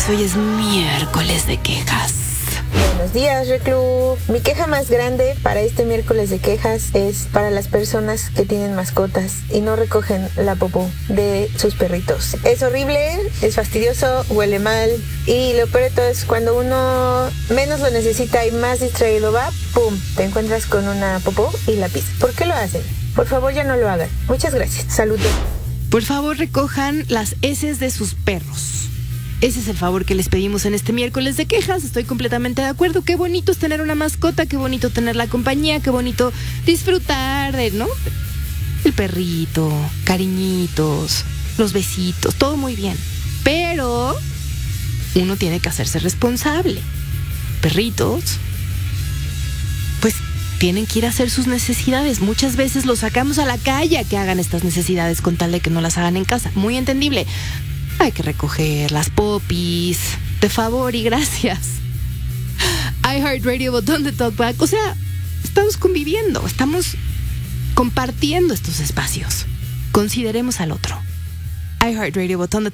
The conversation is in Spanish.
hoy es miércoles de quejas. Buenos días, Reclu. Mi queja más grande para este miércoles de quejas es para las personas que tienen mascotas y no recogen la popó de sus perritos. Es horrible, es fastidioso, huele mal y lo peor de todo es cuando uno menos lo necesita y más distraído va, ¡pum!, te encuentras con una popó y la pisas. ¿Por qué lo hacen? Por favor, ya no lo hagan. Muchas gracias. Saludos. Por favor, recojan las heces de sus perros. Ese es el favor que les pedimos en este miércoles de quejas. Estoy completamente de acuerdo. Qué bonito es tener una mascota, qué bonito tener la compañía, qué bonito disfrutar de, ¿no? El perrito, cariñitos, los besitos, todo muy bien. Pero uno tiene que hacerse responsable. Perritos, pues tienen que ir a hacer sus necesidades. Muchas veces los sacamos a la calle a que hagan estas necesidades con tal de que no las hagan en casa. Muy entendible. Hay que recoger las popis, de favor y gracias. iHeartRadio, botón de talkback. O sea, estamos conviviendo, estamos compartiendo estos espacios. Consideremos al otro. iHeartRadio, botón de